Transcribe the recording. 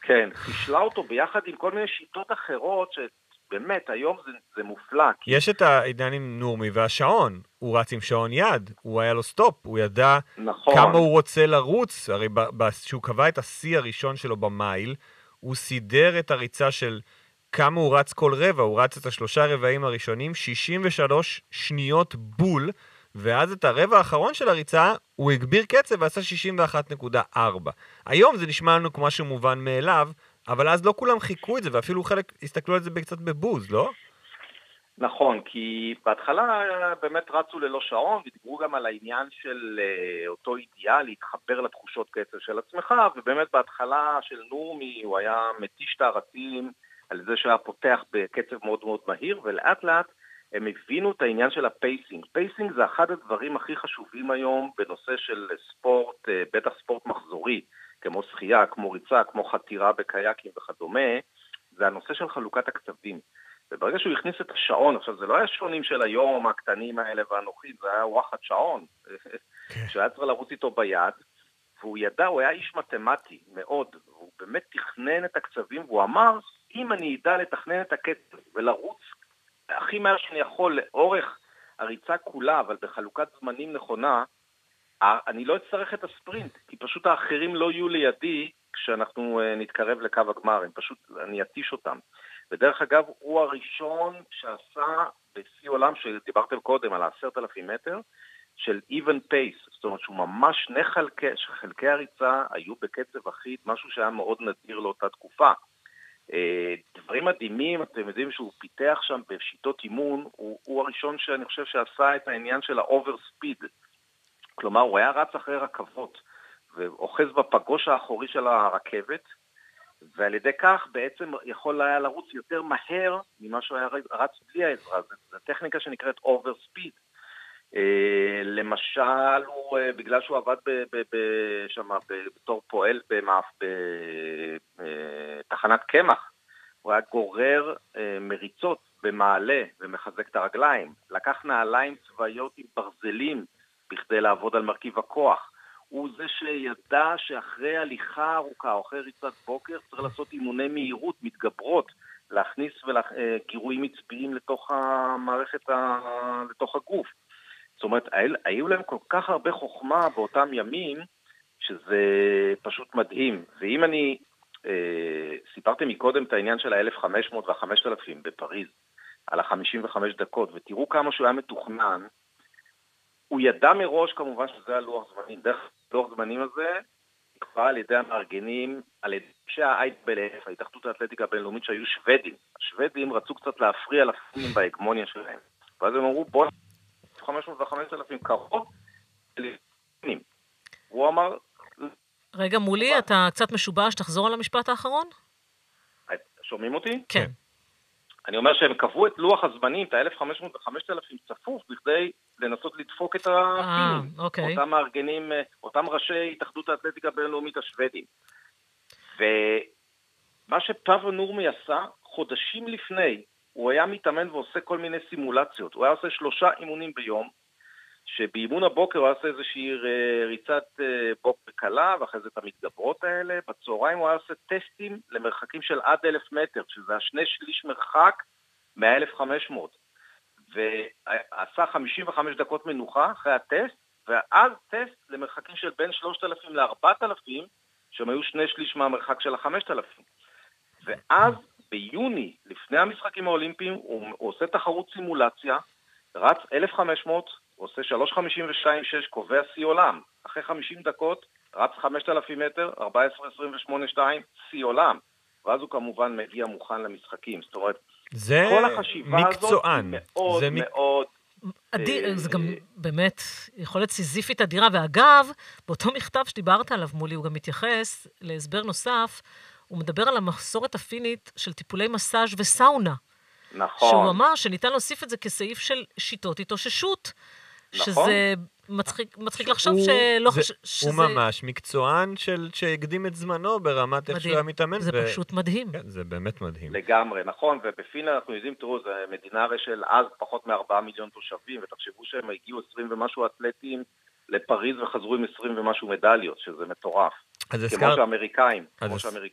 כן, חישלה אותו ביחד עם כל מיני שיטות אחרות, שבאמת היום זה מופלא. יש את העניין עם נורמי והשעון, הוא רץ עם שעון יד, הוא היה לו סטופ, הוא ידע נכון. כמה הוא רוצה לרוץ, הרי כשהוא קבע את השיא הראשון שלו במייל, הוא סידר את הריצה של כמה הוא רץ כל רבע, הוא רץ את השלושה רבעים הראשונים, 63 שניות בול, ואז את הרבע האחרון של הריצה, הוא הגביר קצב ועשה 61.4. היום זה נשמע לנו כמו משהו מובן מאליו, אבל אז לא כולם חיכו את זה, ואפילו חלק הסתכלו על זה קצת בבוז, לא? נכון, כי בהתחלה באמת רצו ללא שעון, ודיברו גם על העניין של אותו אידיאל, להתחבר לתחושות קצב של עצמך, ובאמת בהתחלה של נורמי הוא היה מתיש את הרצים על זה שהיה פותח בקצב מאוד מאוד מהיר, ולאט לאט הם הבינו את העניין של הפייסינג. פייסינג זה אחד הדברים הכי חשובים היום בנושא של ספורט, בטח ספורט מחזורי, כמו שחייה, כמו ריצה, כמו חתירה בקייקים וכדומה, זה הנושא של חלוקת הקצבים. וברגע שהוא הכניס את השעון, עכשיו זה לא היה שעונים של היום הקטנים האלה והנוחים, זה היה וואחד שעון, שהיה צריך לרוץ איתו ביד, והוא ידע, הוא היה איש מתמטי מאוד, והוא באמת תכנן את הקצבים, והוא אמר, אם אני ידע לתכנן את הקצב ולרוץ הכי מהר שאני יכול לאורך הריצה כולה, אבל בחלוקת זמנים נכונה, אני לא אצטרך את הספרינט, כי פשוט האחרים לא יהיו לידי כשאנחנו נתקרב לקו הגמר, פשוט אני אטיש אותם. ודרך אגב, הוא הראשון שעשה בשיא עולם, שדיברתם קודם על 10,000 מטר, של even pace, זאת אומרת שהוא ממש שני חלקי הריצה היו בקצב אחיד, משהו שהיה מאוד נדיר לאותה תקופה. דברים מדהימים, אתם יודעים שהוא פיתח שם בשיטות אימון, הוא הראשון שאני חושב שעשה את העניין של האובר ספיד, כלומר הוא היה רץ אחרי רכבות, ואוחז בפגוש האחורי של הרכבת, ועל ידי כך בעצם יכול היה לרוץ יותר מהר ממה שהוא היה רץ בלי העזרה. זו טכניקה שנקראת אובר ספיד. למשל, בגלל שהוא עבד בתור פועל בתחנת קמח, הוא היה גורר מריצות במעלה ומחזק את הרגליים. לקח נעליים צבאיות עם ברזלים בכדי לעבוד על מרכיב הכוח. הוא זה שידע שאחרי הליכה ארוכה, או אחרי ריצת בוקר, צריך לעשות אימוני מהירות, מתגברות, להכניס גירויים מצביעים לתוך המערכת, לתוך הגוף. זאת אומרת, היו להם כל כך הרבה חוכמה באותם ימים, שזה פשוט מדהים. ואם אני סיפרתי מקודם את העניין של ה-1500 וה-5000 בפריז, על ה-55 דקות, ותראו כמה שהוא היה מתוכנן, הוא ידע מראש כמובן שזה הלוח זמנים. דרך לוח זמנים הזה נקבע על ידי המארגנים, על ידי שה-IAAF, ההתאחדות האתלטיקה הבינלאומית, שהיו שוודים. השוודים רצו קצת להפריע לפינים בהגמוניה שלהם. ואז הם אמרו, בוא 500 ו-5,000 קרוב לפנים. הוא אמר... רגע, מולי, אתה קצת משובש, תחזור על המשפט האחרון? שומעים אותי? כן. אני אומר שהם קבעו את לוח הזמנים, את ה-1,500 ו-5,000 צפוף, בכדי לנסות לדפוק את הפינים. אוקיי. אותם מארגנים, אותם ראשי התאחדות האתלטיקה הבינלאומית השוודים. ומה שפאבו נורמי עשה, חודשים לפני, הוא היה מתאמן ועושה כל מיני סימולציות. הוא היה עושה 3 אימונים ביום, שבאימון הבוקר הוא היה עושה איזושהי ריצת בוקר קלה, ואחרי זה את המתגברות האלה. בצהריים הוא היה עושה טסטים למרחקים של עד 1,000 מטר, שזה השני שליש מרחק מה-1,500. ועשה 55 דקות מנוחה אחרי הטסט, ואז טסט למרחקים של בין 3,000 ל-4,000, שהם היו שני שליש מהמרחק של ה-5,000. ואז ביוני, לפני המשחקים האולימפיים, הוא עושה תחרות סימולציה, רץ 1,500, הוא עושה 3:52.6, קובע שיא עולם. אחרי 50 דקות, רץ 5,000 מטר, 14:28.2, שיא עולם. ואז הוא כמובן מגיע מוכן למשחקים. זאת אומרת, כל החשיבה מקצוען. הזאת מאוד מאוד... אדיר, זה גם באמת יכולת סיזיפית אדירה, ואגב, באותו מכתב שדיברת עליו מולי, הוא גם מתייחס להסבר נוסף, הוא מדבר על המסורת הפינית של טיפולי מסאז' וסאונה. נכון. שהוא אמר שניתן להוסיף את זה כסעיף של שיטות התאוששות, נכון. שזה מצחיק לחשוב שלא הוא ממש מקצוען שהקדים את זמנו ברמת איך שהוא היה מתאמן. זה פשוט מדהים. כן, זה באמת מדהים. לגמרי, נכון, ובפינלנד אנחנו יודעים, תראו, זו מדינה הרי של אז פחות מ4 מיליון תושבים, ותחשבו שהם הגיעו 20 ומשהו אתלטים לפריז וחזרו עם 20 ומשהו מדליות, שזה מטורף. כמו שאמריקאים